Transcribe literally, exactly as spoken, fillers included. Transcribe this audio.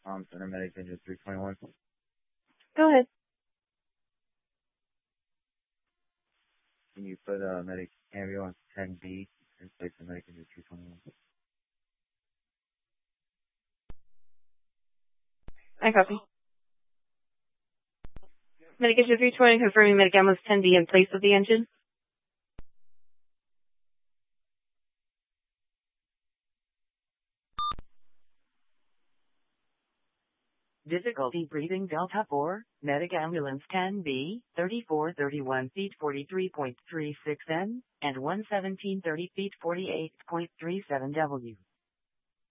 Um, Center Medic Engine three twenty-one. Go ahead. Can you put uh, Medic Ambulance ten B in place of Medic Engine three twenty-one? I copy. Medic Engine three twenty, confirming Medic Ambulance ten B in place of the engine. Difficulty breathing Delta four, Medic Ambulance ten B, thirty-four thirty-one feet forty-three point three six N, and one seventeen thirty feet forty-eight point three seven W.